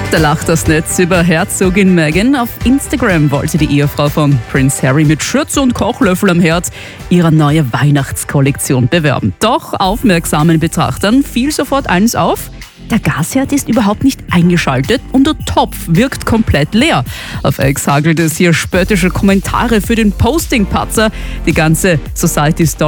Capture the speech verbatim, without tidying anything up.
Da lacht das Netz über Herzogin Meghan. Auf Instagram wollte die Ehefrau von Prince Harry mit Schürze und Kochlöffel am Herd ihre neue Weihnachtskollektion bewerben. Doch aufmerksamen Betrachtern fiel sofort eins auf: Der Gasherd ist überhaupt nicht eingeschaltet und der Topf wirkt komplett leer. Auf X hagelt es hier spöttische Kommentare für den Posting-Patzer. Die ganze Society-Story